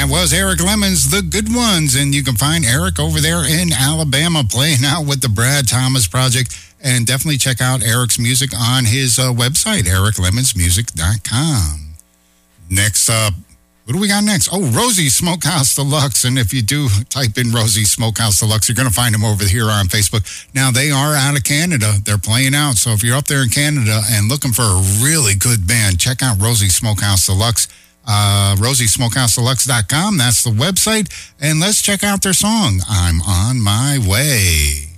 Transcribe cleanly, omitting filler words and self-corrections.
that was Eric Lemon's The Good Ones. And you can find Eric over there in Alabama playing out with the Brad Thomas Project. And definitely check out Eric's music on his website, ericlemonsmusic.com. Next up, what do we got next? Oh, Rosie Smokehouse Deluxe. And if you do type in Rosie Smokehouse Deluxe, you're going to find them over here on Facebook. Now, they are out of Canada. They're playing out. So if you're up there in Canada and looking for a really good band, check out Rosie Smokehouse Deluxe. RosieSmokehouseDeluxe.com. That's the website. And let's check out their song, I'm on My Way.